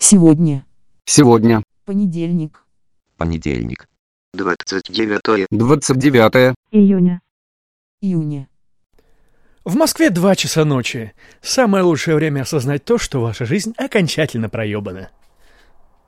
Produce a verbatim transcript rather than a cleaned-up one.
Сегодня. Сегодня. Понедельник. Понедельник. двадцать девятое. двадцать девятое. Июня. Июня. В Москве два часа ночи. Самое лучшее время осознать то, что ваша жизнь окончательно проебана.